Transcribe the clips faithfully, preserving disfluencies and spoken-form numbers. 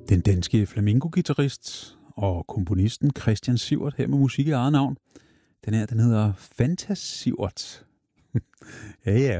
Den danske flamingo-guitarist og komponisten Christian Sivert her med musik i eget navn. Den her, den hedder Fantasivert. ja, ja.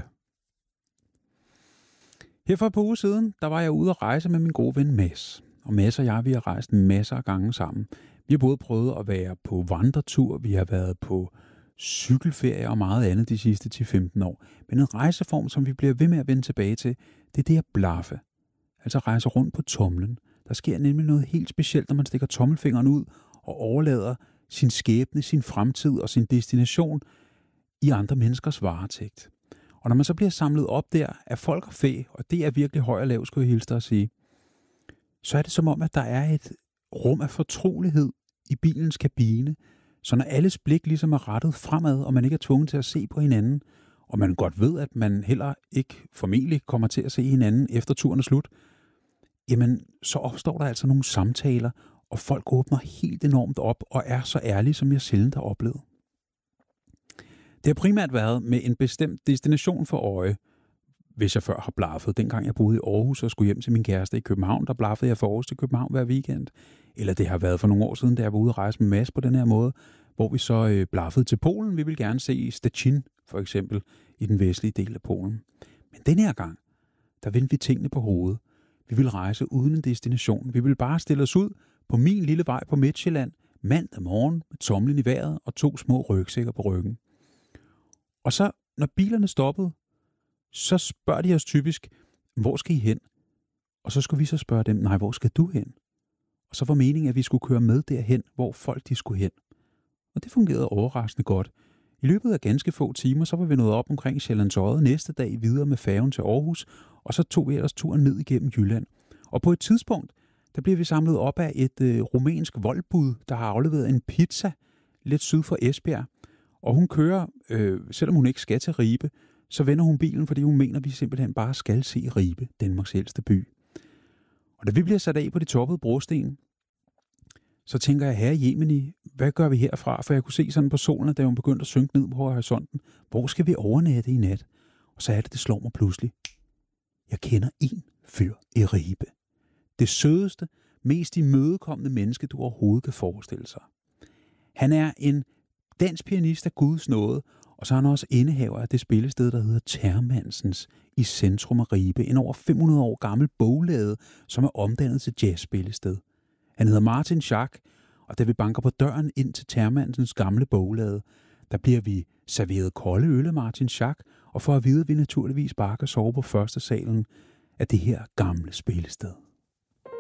Her for et par uger siden, der var jeg ude at rejse med min gode ven Mads. Og Mads og jeg, vi har rejst masser af gange sammen. Vi har både prøvet at være på vandretur, vi har været på cykelferie og meget andet de sidste ti til femten år. Men en rejseform, som vi bliver ved med at vende tilbage til, det er det at blaffe. Altså rejse rundt på tomlen. Der sker nemlig noget helt specielt, når man stikker tommelfingeren ud og overlader sin skæbne, sin fremtid og sin destination i andre menneskers varetægt. Og når man så bliver samlet op der af folk og fæ, og det er virkelig høj og lav, skulle jeg hilse dig at sige, så er det som om, at der er et rum af fortrolighed i bilens kabine, så når alles blik ligesom er rettet fremad, og man ikke er tvunget til at se på hinanden, og man godt ved, at man heller ikke formentlig kommer til at se hinanden efter turen er slut, jamen så opstår der altså nogle samtaler, og folk åbner helt enormt op og er så ærlige, som jeg sjældent har oplevet. Det har primært været med en bestemt destination for øje, hvis jeg før har blaffet. Dengang jeg boede i Aarhus og skulle hjem til min kæreste i København, der blaffede jeg fra Aarhus til København hver weekend. Eller det har været for nogle år siden, da jeg var ude at rejse med Mads på den her måde, hvor vi så øh, blaffede til Polen. Vi vil gerne se Szczecin, for eksempel, i den vestlige del af Polen. Men den her gang, der vendte vi tingene på hovedet. Vi ville rejse uden en destination. Vi ville bare stille os ud på min lille vej på Midtjylland mandag morgen med tomlen i vejret og to små rygsækker på ryggen. Og så, når bilerne stoppede, så spørger de os typisk, hvor skal I hen? Og så skulle vi så spørge dem, nej, hvor skal du hen? Og så var meningen, at vi skulle køre med derhen, hvor folk de skulle hen. Og det fungerede overraskende godt. I løbet af ganske få timer, så var vi nået op omkring Sjællands Odde, næste dag videre med færgen til Aarhus, og så tog vi ellers turen ned igennem Jylland. Og på et tidspunkt, der bliver vi samlet op af et øh, rumænsk voldbud, der har afleveret en pizza lidt syd for Esbjerg. Og hun kører, øh, selvom hun ikke skal til Ribe, så vender hun bilen, fordi hun mener, at vi simpelthen bare skal se Ribe, Danmarks ældste by. Og da vi bliver sat af på de toppede brosten, så tænker jeg, herre Jemini, hvad gør vi herfra? For jeg kunne se sådan på solen, da hun begyndte at synke ned på horisonten. Hvor skal vi overnatte i nat? Og så er det, det slår mig pludselig. Jeg kender en fyr i Ribe. Det sødeste, mest imødekommende menneske, du overhovedet kan forestille sig. Han er en dansk pianist af Guds nåde, og så er han også indehaver af det spillested, der hedder Termansens i centrum af Ribe. En over fem hundrede år gammel boglade, som er omdannet til jazzspillested. Han hedder Martin Schack, og da vi banker på døren ind til Termansens gamle boglade, der bliver vi serveret kolde øl af Martin Schack, og for at vide, at vi naturligvis bare kan sove på første salen af det her gamle spillested.